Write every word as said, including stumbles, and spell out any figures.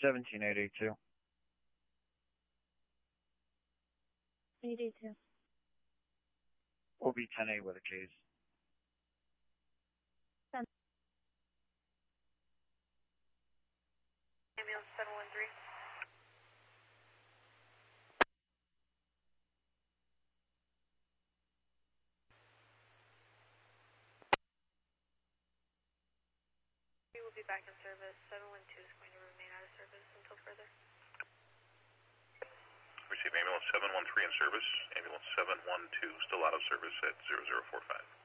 seventeen eight eighty-two. eight eighty-two. O B ten eight with a case. Ambulance seven one three. We will be back in service. seven one two is going to remain out of service until further. Receive ambulance seven one three in service. Ambulance seven one two still out of service at zero zero four five.